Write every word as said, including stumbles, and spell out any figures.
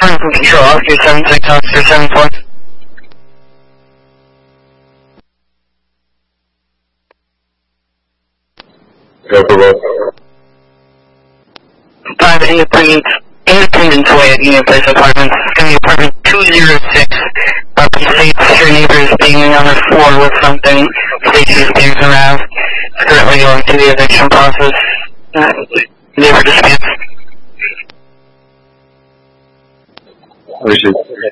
From control, Oscar seven six, Oscar seven four. Go for both. Five Independence, Independence Way at Union Place Apartments. It's going to be apartment two oh six. Uh, please state your neighbor is being on the floor with something. State she's being harassed. It's currently going through the eviction process. Uh, neighbor disputes. We should